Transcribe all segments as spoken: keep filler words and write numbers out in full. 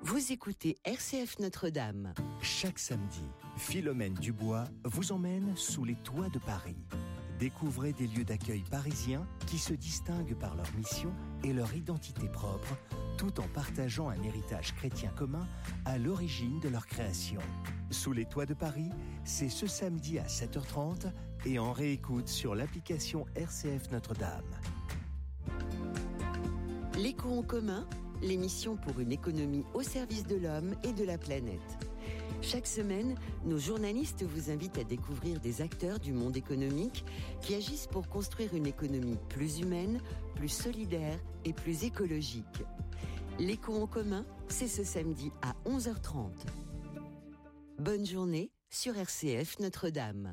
Vous écoutez R C F Notre-Dame. Chaque samedi, Philomène Dubois vous emmène sous les toits de Paris. Découvrez des lieux d'accueil parisiens qui se distinguent par leur mission et leur identité propre, tout en partageant un héritage chrétien commun à l'origine de leur création. Sous les toits de Paris, c'est ce samedi à sept heures trente et en réécoute sur l'application R C F Notre-Dame. L'écho en commun, l'émission pour une économie au service de l'homme et de la planète. Chaque semaine, nos journalistes vous invitent à découvrir des acteurs du monde économique qui agissent pour construire une économie plus humaine, plus solidaire et plus écologique. L'écho en commun, c'est ce samedi à onze heures trente. Bonne journée sur R C F Notre-Dame.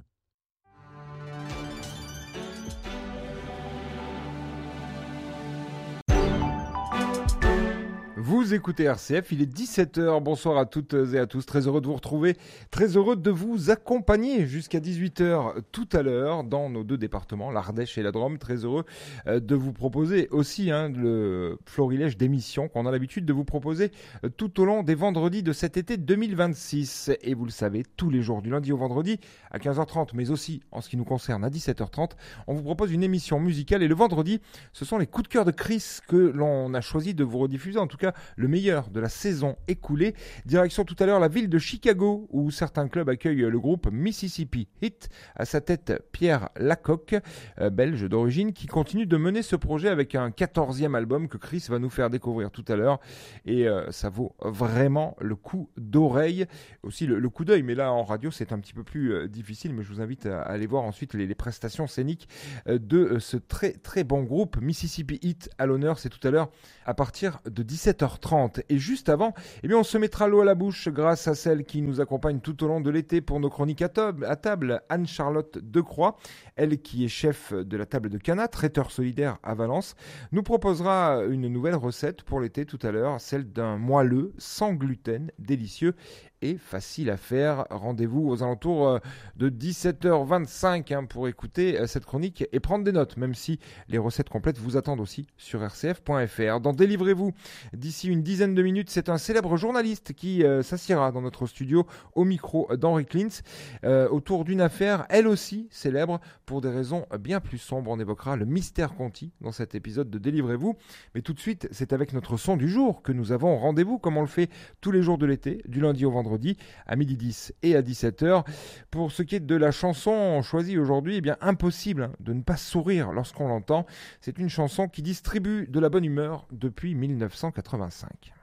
Vous écoutez R C F, il est dix-sept heures, bonsoir à toutes et à tous, très heureux de vous retrouver, très heureux de vous accompagner jusqu'à dix-huit heures tout à l'heure dans nos deux départements, l'Ardèche et la Drôme, très heureux de vous proposer aussi hein, le florilège d'émissions qu'on a l'habitude de vous proposer tout au long des vendredis de cet été deux mille vingt-six. Et vous le savez, tous les jours du lundi au vendredi à quinze heures trente, mais aussi en ce qui nous concerne à dix-sept heures trente, on vous propose une émission musicale et le vendredi, ce sont les coups de cœur de Chris que l'on a choisi de vous rediffuser, en tout cas le meilleur de la saison écoulée. Direction tout à l'heure la ville de Chicago où certains clubs accueillent le groupe Mississippi Heat. À sa tête Pierre Lacocque, euh, belge d'origine, qui continue de mener ce projet avec un quatorzième album que Chris va nous faire découvrir tout à l'heure. Et euh, ça vaut vraiment le coup d'oreille, aussi le, le coup d'œil. Mais là en radio c'est un petit peu plus euh, difficile. Mais je vous invite à, à aller voir ensuite les, les prestations scéniques euh, de euh, ce très très bon groupe Mississippi Heat à l'honneur. C'est tout à l'heure à partir de dix-sept heures trente. Et juste avant, eh bien, on se mettra l'eau à la bouche grâce à celle qui nous accompagne tout au long de l'été pour nos chroniques à table, à table Anne-Charlotte Decroix, elle qui est chef de la table de Cana, traiteur solidaire à Valence, nous proposera une nouvelle recette pour l'été tout à l'heure, celle d'un moelleux sans gluten, délicieux et facile à faire. Rendez-vous aux alentours de dix-sept heures vingt-cinq hein, pour écouter cette chronique et prendre des notes, même si les recettes complètes vous attendent aussi sur r c f point f r. Dans Délivrez-vous, d'ici une dizaine de minutes, c'est un célèbre journaliste qui euh, s'assiera dans notre studio au micro d'Henri Klintz euh, autour d'une affaire, elle aussi célèbre pour des raisons bien plus sombres. On évoquera le mystère Conti dans cet épisode de Délivrez-vous. Mais tout de suite, c'est avec notre son du jour que nous avons rendez-vous, comme on le fait tous les jours de l'été, du lundi au vendredi, à midi dix et à dix-sept heures. Pour ce qui est de la chanson choisie aujourd'hui, eh bien impossible de ne pas sourire lorsqu'on l'entend. C'est une chanson qui distribue de la bonne humeur depuis mille neuf cent quatre-vingt-cinq.